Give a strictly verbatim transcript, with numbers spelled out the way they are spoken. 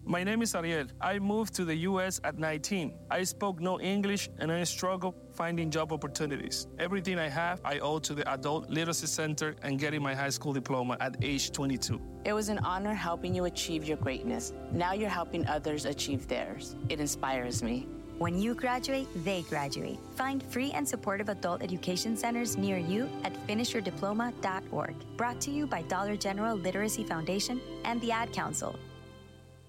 My name is Ariel. I moved to the U S at nineteen. I spoke no English and I struggled finding job opportunities. Everything I have, I owe to the Adult Literacy Center and getting my high school diploma at age twenty-two. It was an honor helping you achieve your greatness. Now you're helping others achieve theirs. It inspires me. When you graduate, they graduate. Find free and supportive adult education centers near you at finish your diploma dot org. Brought to you by Dollar General Literacy Foundation and the Ad Council.